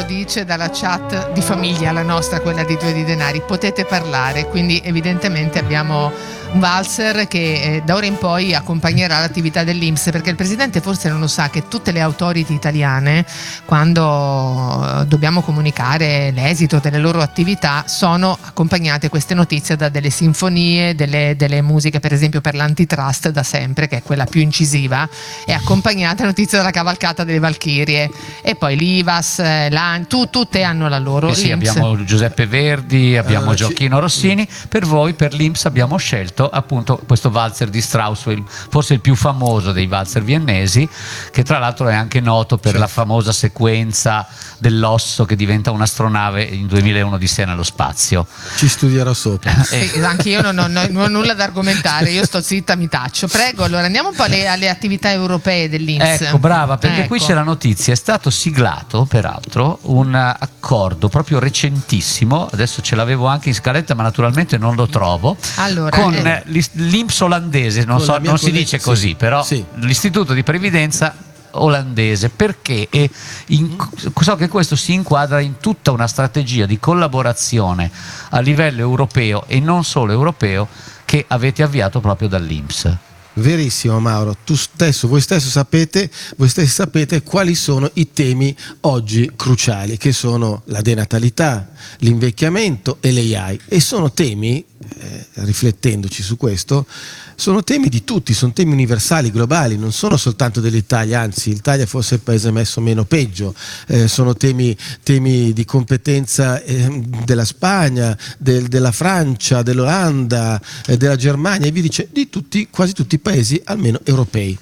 dice dalla chat di famiglia, la nostra, quella di Due di Denari, potete parlare, quindi evidentemente abbiamo un valzer che da ora in poi accompagnerà l'attività dell'INPS, perché il Presidente forse non lo sa che tutte le authority italiane, quando dobbiamo comunicare l'esito delle loro attività, sono accompagnate queste notizie da delle sinfonie, delle musiche, per esempio per l'antitrust da sempre, che è quella più incisiva, è accompagnata a notizia della cavalcata delle Valchirie, e poi l'IVAS, tutte hanno la loro. Sì, abbiamo Giuseppe Verdi, abbiamo Gioacchino Rossini. Per voi, per l'INPS, abbiamo scelto appunto questo valzer di Strauss, forse il più famoso dei valzer viennesi, che tra l'altro è anche noto per la famosa sequenza dell'osso che diventa un'astronave in 2001 di sé nello spazio. Ci studierò sopra. Sì, anche io non ho nulla da argomentare, io sto zitta, mi taccio. Prego, allora andiamo un po' alle attività europee dell'INPS. Ecco, brava, perché qui c'è la notizia, è stato siglato peraltro un accordo proprio recentissimo, adesso ce l'avevo anche in scaletta ma naturalmente non lo trovo, allora, con l'INPS olandese, non si dice così, però l'istituto di previdenza olandese, perché so che questo si inquadra in tutta una strategia di collaborazione a livello europeo e non solo europeo che avete avviato proprio dall'INPS. Verissimo, Mauro, voi stessi sapete quali sono i temi oggi cruciali, che sono la denatalità, l'invecchiamento e l'AI, e sono temi, riflettendoci su questo, sono temi di tutti, sono temi universali, globali, non sono soltanto dell'Italia, anzi l'Italia è forse il paese messo meno peggio, sono temi di competenza della Spagna, della Francia, dell'Olanda, della Germania, e vi dice di quasi tutti i paesi almeno europei.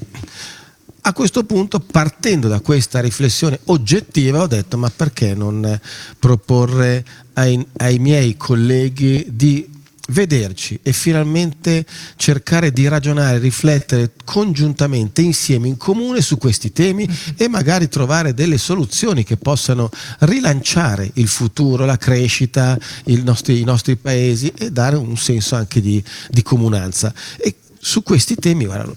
A questo punto, partendo da questa riflessione oggettiva, ho detto: ma perché non proporre ai miei colleghi di vederci e finalmente cercare di ragionare, riflettere congiuntamente, insieme, in comune su questi temi, e magari trovare delle soluzioni che possano rilanciare il futuro, la crescita, i nostri paesi, e dare un senso anche di comunanza. E su questi temi, guarda,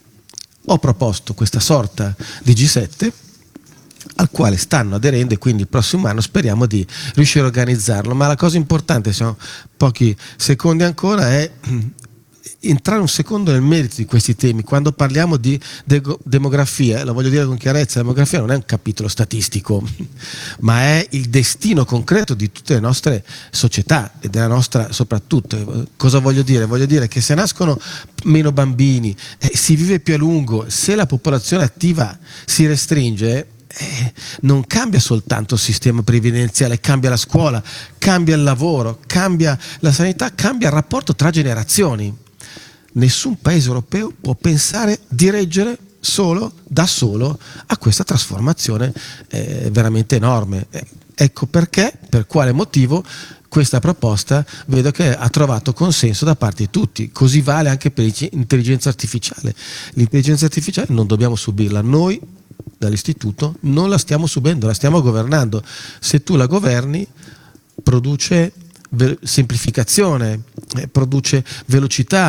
ho proposto questa sorta di G7 al quale stanno aderendo, e quindi il prossimo anno speriamo di riuscire a organizzarlo. Ma la cosa importante, sono pochi secondi ancora, è entrare un secondo nel merito di questi temi. Quando parliamo di demografia, lo voglio dire con chiarezza, la demografia non è un capitolo statistico, ma è il destino concreto di tutte le nostre società e della nostra soprattutto. Cosa voglio dire? Voglio dire che se nascono meno bambini, si vive più a lungo, se la popolazione attiva si restringe, non cambia soltanto il sistema previdenziale, cambia la scuola, cambia il lavoro, cambia la sanità, cambia il rapporto tra generazioni. Nessun paese europeo può pensare di reggere da solo a questa trasformazione veramente enorme. Ecco perché, per quale motivo, questa proposta vedo che ha trovato consenso da parte di tutti. Così vale anche per l'intelligenza artificiale. L'intelligenza artificiale non dobbiamo subirla, noi dall'istituto non la stiamo subendo, la stiamo governando. Se tu la governi, produce semplificazione, produce velocità,